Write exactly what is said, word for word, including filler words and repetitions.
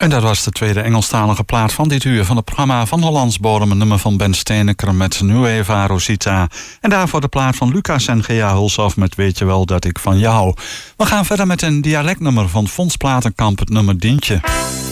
En dat was de tweede Engelstalige plaat van dit uur van het programma Van Hollands Bodem. Een nummer van Ben Steeneker met Nueva Rosita. En daarvoor de plaat van Lucas en Gea Hulshoff met Weet je wel dat ik van jou hou. We gaan verder met een dialectnummer van Fons Platenkamp, het nummer Dientje.